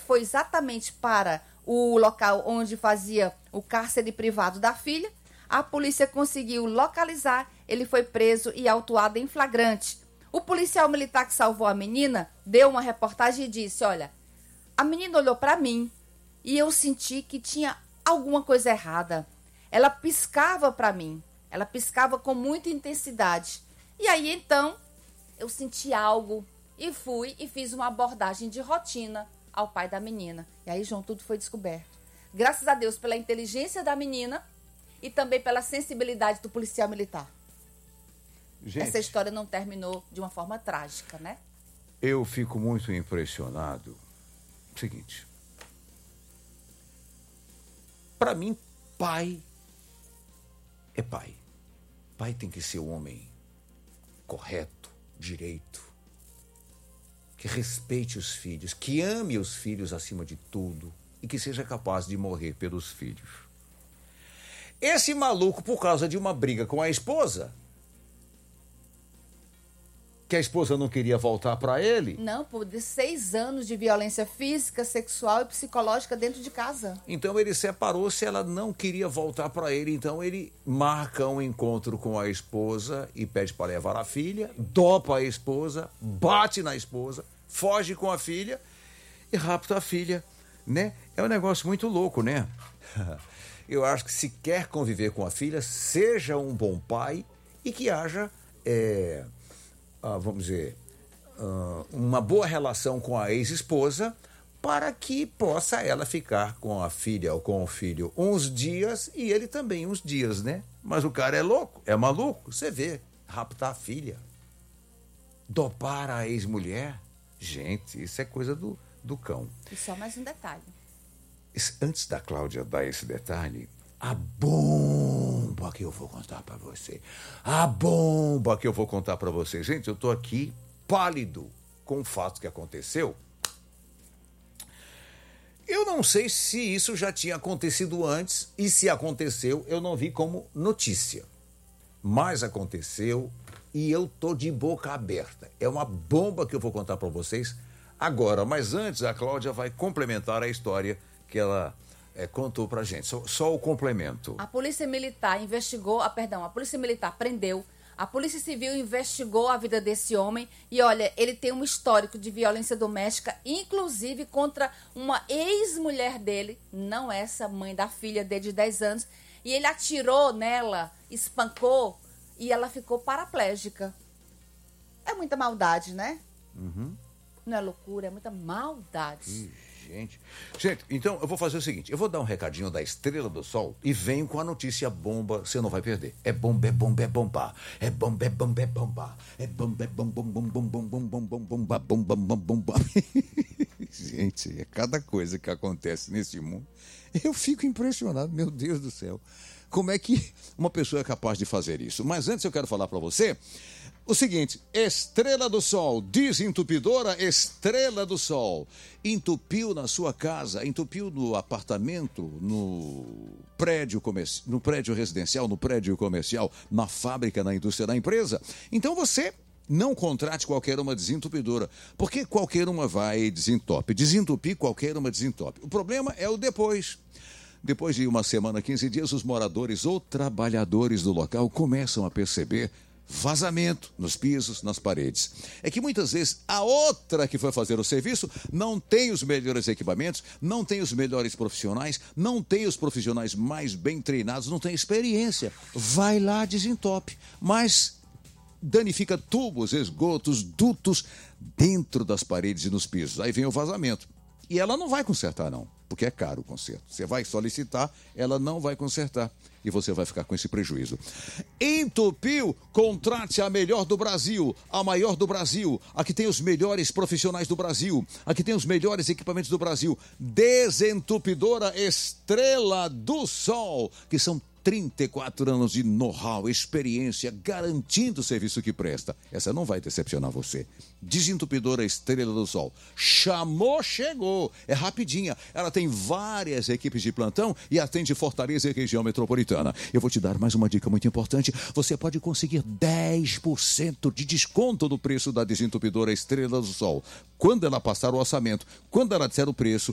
foi exatamente para o local onde fazia o cárcere privado da filha. A polícia conseguiu localizar, ele foi preso e autuado em flagrante. O policial militar que salvou a menina deu uma reportagem e disse, olha, a menina olhou para mim e eu senti que tinha alguma coisa errada. Ela piscava para mim, ela piscava com muita intensidade. E aí então eu senti algo e fui e fiz uma abordagem de rotina ao pai da menina. E aí, João, tudo foi descoberto. Graças a Deus pela inteligência da menina e também pela sensibilidade do policial militar. Gente, essa história não terminou de uma forma trágica, né? Eu fico muito impressionado. Seguinte. Para mim, pai é pai. Pai tem que ser um homem correto, direito, que respeite os filhos, que ame os filhos acima de tudo e que seja capaz de morrer pelos filhos. Esse maluco, por causa de uma briga com a esposa, que a esposa não queria voltar para ele. Não, por 6 anos de violência física, sexual e psicológica dentro de casa. Então ele separou-se, ela não queria voltar para ele, então ele marca um encontro com a esposa e pede para levar a filha, dopa a esposa, bate na esposa, foge com a filha e rapta a filha, né? É um negócio muito louco, né? Eu acho que se quer conviver com a filha, seja um bom pai e que haja, vamos dizer, uma boa relação com a ex-esposa para que possa ela ficar com a filha ou com o filho uns dias e ele também uns dias, né? Mas o cara é louco, é maluco, você vê, raptar a filha, dopar a ex-mulher, gente, isso é coisa do cão. E só mais um detalhe. Antes da Cláudia dar esse detalhe, a bomba que eu vou contar para você. A bomba que eu vou contar para você. Gente, eu tô aqui pálido com o fato que aconteceu. Eu não sei se isso já tinha acontecido antes e se aconteceu, eu não vi como notícia. Mas aconteceu e eu tô de boca aberta. É uma bomba que eu vou contar para vocês agora. Mas antes, a Cláudia vai complementar a história que ela contou pra gente. Só o complemento. A polícia militar a polícia militar prendeu, a polícia civil investigou a vida desse homem e olha, ele tem um histórico de violência doméstica, inclusive contra uma ex-mulher dele, não essa mãe da filha dele de 10 anos, e ele atirou nela, espancou e ela ficou paraplégica. É muita maldade, né? Uhum. Não é loucura, é muita maldade. Gente, então eu vou fazer o seguinte, eu vou dar um recadinho da Estrela do Sol e venho com a notícia bomba, você não vai perder. É bomba, é bomba, é bomba. É bomba, é bomba, é bomba. É bomba, é bomba, bomba, bomba, bomba, bomba, bomba, bomba, bomba. Gente, é cada coisa que acontece nesse mundo. Eu fico impressionado, meu Deus do céu. Como é que uma pessoa é capaz de fazer isso? Mas antes eu quero falar para você o seguinte, Estrela do Sol, desentupidora Estrela do Sol. Entupiu na sua casa, entupiu no apartamento, no prédio residencial, no prédio comercial, na fábrica, na indústria da empresa. Então você não contrate qualquer uma desentupidora, porque qualquer uma vai e desentope. Desentupir, qualquer uma desentope. O problema é o depois. Depois de uma semana, 15 dias, os moradores ou trabalhadores do local começam a perceber vazamento nos pisos, nas paredes. É que muitas vezes a outra que foi fazer o serviço não tem os melhores equipamentos, não tem os melhores profissionais, não tem os profissionais mais bem treinados, não tem experiência. Vai lá, desentope, mas danifica tubos, esgotos, dutos dentro das paredes e nos pisos. Aí vem o vazamento. E ela não vai consertar, não, porque é caro o conserto. Você vai solicitar, ela não vai consertar. E você vai ficar com esse prejuízo. Entupiu, contrate a melhor do Brasil, a maior do Brasil, a que tem os melhores profissionais do Brasil, a que tem os melhores equipamentos do Brasil. Desentupidora Estrela do Sol, que são 34 anos de know-how, experiência, garantindo o serviço que presta. Essa não vai decepcionar você. Desentupidora Estrela do Sol. Chamou, chegou. É rapidinha. Ela tem várias equipes de plantão e atende Fortaleza e região metropolitana. Eu vou te dar mais uma dica muito importante. Você pode conseguir 10% de desconto no preço da desentupidora Estrela do Sol. Quando ela passar o orçamento, quando ela disser o preço,